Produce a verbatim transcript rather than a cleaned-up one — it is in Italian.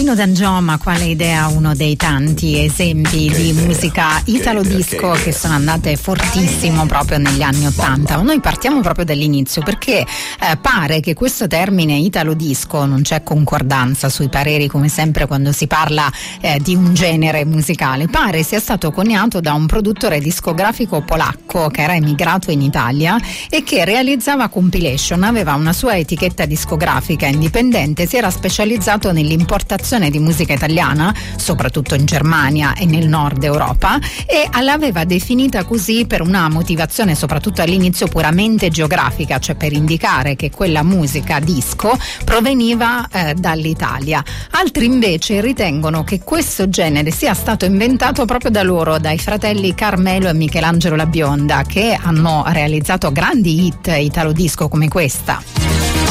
Pino D'Angio, ma quale idea, uno dei tanti esempi che di idea, musica italo-disco che, che sono andate fortissimo proprio negli anni ottanta. Noi partiamo proprio dall'inizio perché eh, pare che questo termine italo-disco, non c'è concordanza sui pareri come sempre quando si parla eh, di un genere musicale, pare sia stato coniato da un produttore discografico polacco che era emigrato in Italia e che realizzava compilation, aveva una sua etichetta discografica indipendente, si era specializzato nell'importazione di musica italiana, soprattutto in Germania e nel nord Europa, e l'aveva definita così per una motivazione soprattutto all'inizio puramente geografica, cioè per indicare che quella musica disco proveniva eh, dall'Italia. Altri invece ritengono che questo genere sia stato inventato proprio da loro, dai fratelli Carmelo e Michelangelo La Bionda, che hanno realizzato grandi hit italo disco come questa.